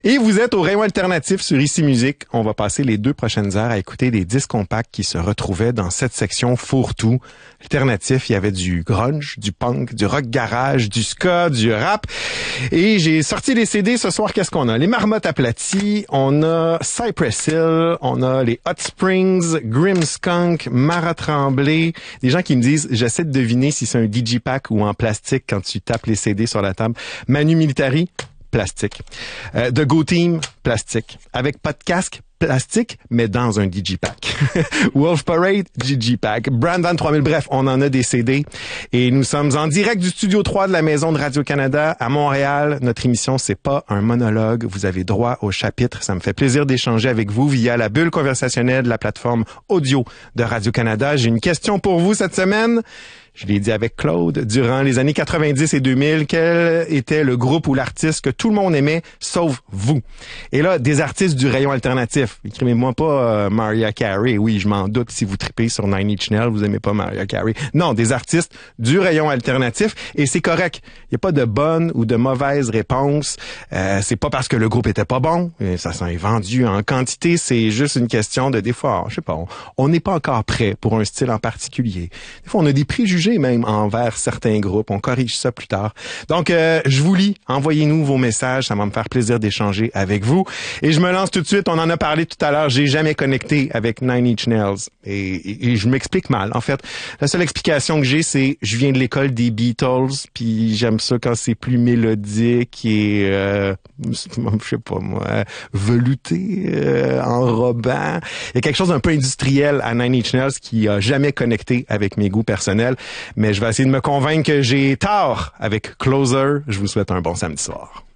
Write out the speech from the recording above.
Et vous êtes au rayon alternatif sur Ici Musique. On va passer les 2 prochaines heures à écouter des disques compacts qui se retrouvaient dans cette section fourre-tout. Alternatif, il y avait du grunge, du punk, du rock garage, du ska, du rap. Et j'ai sorti les CD ce soir. Qu'est-ce qu'on a? Les Marmottes aplaties, on a Cypress Hill, on a les Hot Springs, Grimmskunk, Mara Tremblay. Des gens qui me disent, j'essaie de deviner si c'est un digipack ou en plastique quand tu tapes les CD sur la table. Manu Militari, plastique. The Go Team, plastique. Avec pas de casque, plastique, mais dans un digipack. Wolf Parade, digipack. Brandon 3000, bref, on en a des CD. Et nous sommes en direct du Studio 3 de la Maison de Radio-Canada à Montréal. Notre émission, c'est pas un monologue. Vous avez droit au chapitre. Ça me fait plaisir d'échanger avec vous via la bulle conversationnelle de la plateforme audio de Radio-Canada. J'ai une question pour vous cette semaine. Je l'ai dit avec Claude, durant les années 90 et 2000, quel était le groupe ou l'artiste que tout le monde aimait, sauf vous? Et là, des artistes du rayon alternatif. Écrivez-moi pas Mariah Carey. Oui, je m'en doute si vous tripez sur Nine Inch Nails, vous aimez pas Mariah Carey. Non, des artistes du rayon alternatif. Et c'est correct. Il n'y a pas de bonne ou de mauvaise réponse. C'est pas parce que le groupe était pas bon. Ça s'en est vendu en quantité. C'est juste une question de, des fois, je sais pas, on n'est pas encore prêt pour un style en particulier. Des fois, on a des préjugés même envers certains groupes. On corrige ça plus tard. Donc, je vous lis. Envoyez-nous vos messages. Ça va me faire plaisir d'échanger avec vous. Et je me lance tout de suite. On en a parlé tout à l'heure. J'ai jamais connecté avec Nine Inch Nails. Et je m'explique mal. En fait, la seule explication que j'ai, c'est je viens de l'école des Beatles, puis j'aime ça quand c'est plus mélodique et, je sais pas moi, velouté, enrobant. Il y a quelque chose d'un peu industriel à Nine Inch Nails qui a jamais connecté avec mes goûts personnels. Mais je vais essayer de me convaincre que j'ai tort avec Closer. Je vous souhaite un bon samedi soir.